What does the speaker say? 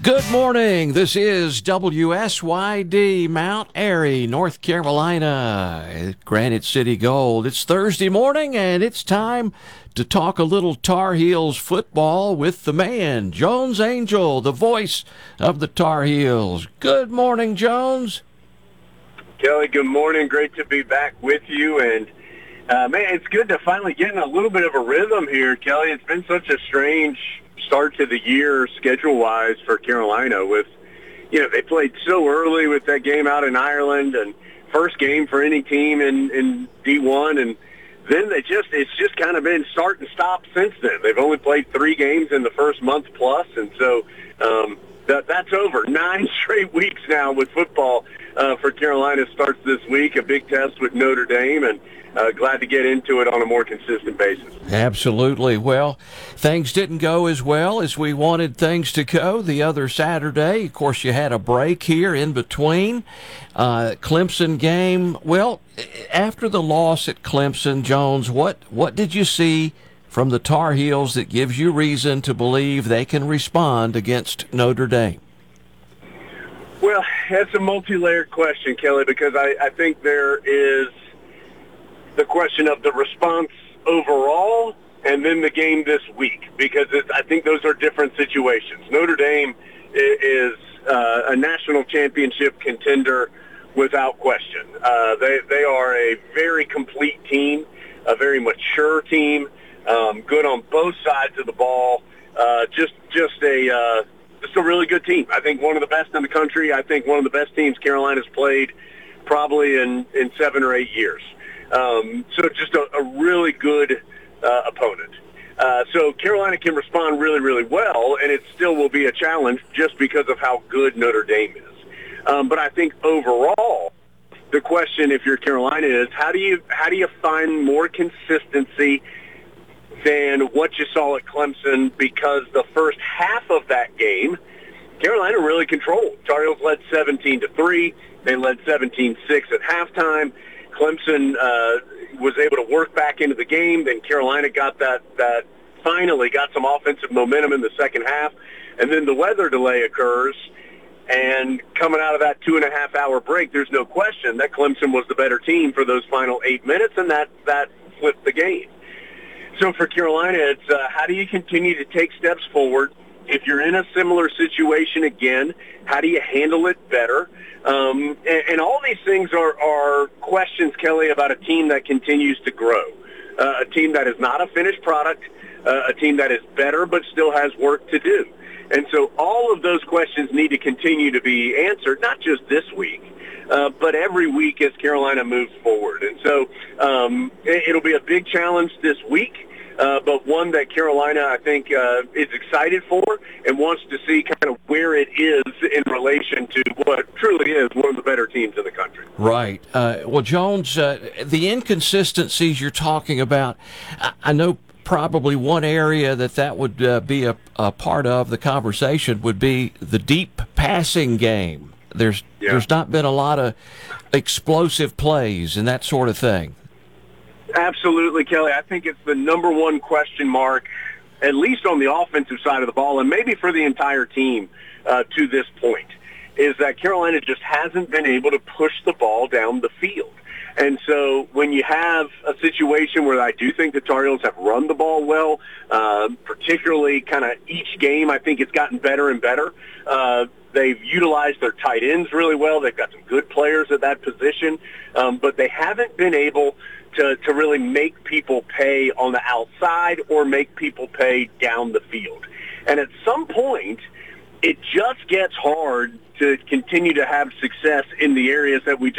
Good morning. This is WSYD Mount Airy, North Carolina, at Granite City Gold. It's Thursday morning, and it's time to talk a little Tar Heels football with the man, Jones Angell, the voice of the Tar Heels. Good morning, Jones. Kelly, good morning. Great to be back with you. And, man, it's good to finally get in a little bit of a rhythm here, Kelly. It's been such a strange start to the year schedule-wise for Carolina with, they played so early with that game out in Ireland and first game for any team in D1. And then it's just kind of been start and stop since then. They've only played 3 games in the first month plus. And so that's over. 9 straight weeks now with football for Carolina starts this week, a big test with Notre Dame, and glad to get into it on a more consistent basis. Absolutely. Well, things didn't go as well as we wanted things to go the other Saturday. Of course, you had a break here in between. Clemson game. Well, after the loss at Clemson, Jones, what did you see from the Tar Heels that gives you reason to believe they can respond against Notre Dame? Well, that's a multi-layered question, Kelly, because I think there is the question of the response overall and then the game this week, because I think those are different situations. Notre Dame is a national championship contender without question. They are a very complete team, a very mature team, good on both sides of the ball, just a really good team. I think one of the best in the country. I think one of the best teams Carolina's played probably in 7 or 8 years. So just a really good opponent. So Carolina can respond really, really well, and it still will be a challenge just because of how good Notre Dame is. But I think overall, the question, if you're Carolina, is how do you find more consistency than what you saw at Clemson? Because the first half of that game, Carolina really controlled. Tar Heels led 17-3. They led 17-6 at halftime. Clemson was able to work back into the game. Then Carolina got that finally got some offensive momentum in the second half. And then the weather delay occurs. And coming out of that 2.5-hour break, there's no question that Clemson was the better team for those final 8 minutes, and that flipped the game. So for Carolina, it's how do you continue to take steps forward? If you're in a similar situation again, how do you handle it better? And all these things are questions, Kelly, about a team that continues to grow, a team that is not a finished product, a team that is better but still has work to do. And so all of those questions need to continue to be answered, not just this week, but every week as Carolina moves forward. And so it'll be a big challenge this week. But one that Carolina, I think, is excited for and wants to see kind of where it is in relation to what truly is one of the better teams in the country. Right. Well, Jones, the inconsistencies you're talking about, I know probably one area that would be a part of the conversation would be the deep passing game. There's not been a lot of explosive plays and that sort of thing. Absolutely, Kelly. I think it's the number one question mark, at least on the offensive side of the ball, and maybe for the entire team to this point, is that Carolina just hasn't been able to push the ball down the field. And so when you have a situation where I do think the Tar Heels have run the ball well, particularly kind of each game, I think it's gotten better and better. They've utilized their tight ends really well. They've got some good players at that position, but they haven't been able to really make people pay on the outside or make people pay down the field. And at some point, it just gets hard to continue to have success in the areas that we